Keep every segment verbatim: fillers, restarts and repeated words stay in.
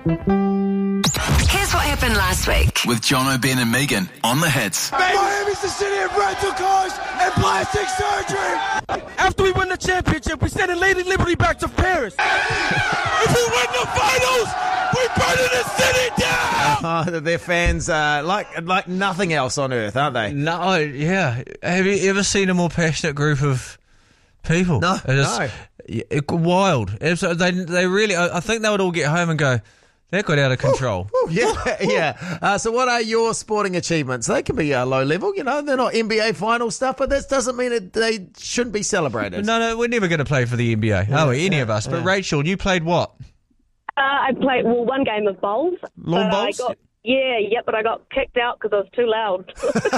Here's what happened last week. With John O'Ben and Megan on the hits. Miami's the city of rental cars and plastic surgery. After we win the championship, we send Lady Liberty back to Paris. If we win the finals, we burn the city down. Oh, their fans are like like nothing else on earth, aren't they? No, yeah. Have you ever seen a more passionate group of people? No, it is, no. It, wild. It's, they they really. I think they would all get home and go, that got out of control. Ooh, ooh, yeah, yeah. Uh, so what are your sporting achievements? They can be uh, low level, you know. They're not N B A final stuff, but that doesn't mean it, they shouldn't be celebrated. No, no, we're never going to play for the N B A, yeah, are we? Any yeah, of us. But yeah. Rachel, you played what? Uh, I played, well, one game of bowls. Lawn but bowls? I got, yeah, yeah, but I got kicked out because I was too loud.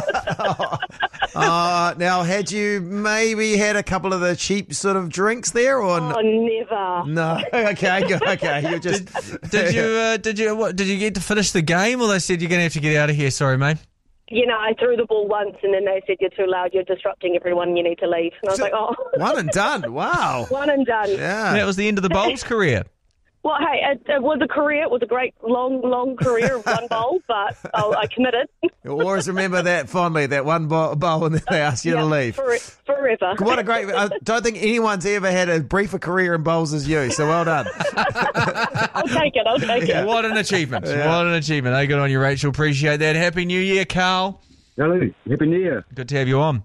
uh, now, had you maybe had a couple of the cheap sort of drinks there, or Oh, never. no? Okay, good. Okay, you just Did you? Uh, did you? What? Did you get to finish the game, or they said you're going to have to get out of here? Sorry, mate. You know, I threw the ball once and then they said, you're too loud, you're disrupting everyone, you need to leave. And I was like, oh. one and done. Wow. One and done. Yeah. That was the end of the bowls career. Well, hey, it, it was a career. It was a great, long, long career of one bowl, but oh, I committed. You'll always remember that fondly, that one bowl, bowl and then they asked you yeah, to leave. For, forever. What a great... I don't think anyone's ever had a briefer career in bowls as you, so well done. I'll take it, I'll take Yeah. it. What an achievement. Yeah. What an achievement. Hey, good on you, Rachel. Appreciate that. Happy New Year, Carl. Hello, Happy New Year. Good to have you on.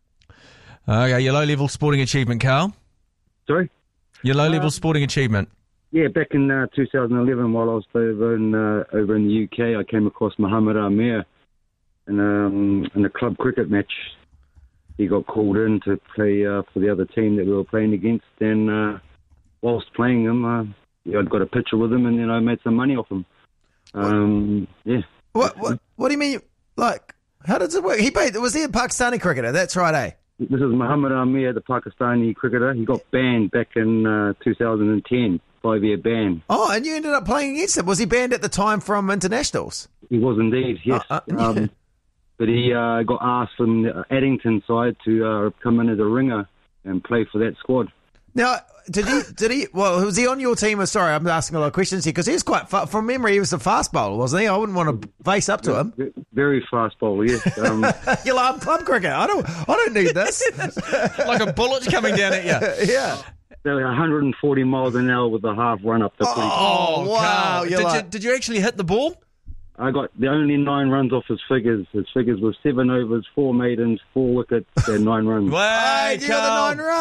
Okay, your low-level sporting achievement, Carl. Sorry? Your low-level Uh, sporting achievement. Yeah, back in uh, two thousand eleven, while I was over in uh, over in the U K, I came across Mohamed Amir in, um, in a club cricket match. He got called in to play uh, for the other team that we were playing against, and uh, whilst playing him, uh, yeah, I'd got a picture with him, and then I made some money off him. Um, yeah. What, what What do you mean? Like, how does it work? He played, was he a Pakistani cricketer? That's right, eh? This is Mohamed Amir, the Pakistani cricketer. He got banned back in uh, two thousand ten, five-year ban. Oh, and you ended up playing against him. Was he banned at the time from internationals? He was indeed, yes. Uh, uh, yeah. um, but he uh, got asked from the Addington side to uh, come in as a ringer and play for that squad. Now, did he, did he, well, was he on your team? Sorry, I'm asking a lot of questions here, because he was quite, fa- from memory, he was a fast bowler, wasn't he? I wouldn't want to face up to him. Very fast bowler, yes. Um, You like club cricket? I don't, I don't need this. Like a bullet coming down at you. Yeah. one hundred forty miles an hour with a half run up the crease. Oh, wow. Carl. You're Did, like- you, did you actually hit the ball? I got the only nine runs off his figures. His figures were seven overs, four maidens, four wickets, and nine runs. Way, Hey, you got the nine runs.